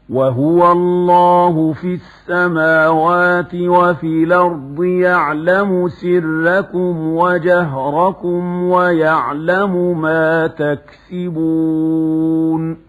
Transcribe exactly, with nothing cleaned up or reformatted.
وهو الله في السماوات وفي الأرض يعلم سركم وجهركم ويعلم ما تكسبون